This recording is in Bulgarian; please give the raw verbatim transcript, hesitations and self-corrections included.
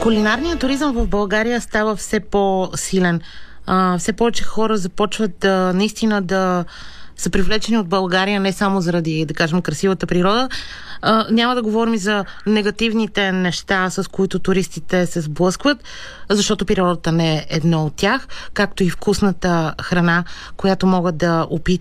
Кулинарният туризъм в България става все по-силен. А, все повече хора започват да, наистина да са привлечени от България не само заради, да кажем, красивата природа. А, няма да говорим за негативните неща, с които туристите се сблъскват, защото природата не е едно от тях, както и вкусната храна, която могат да опитат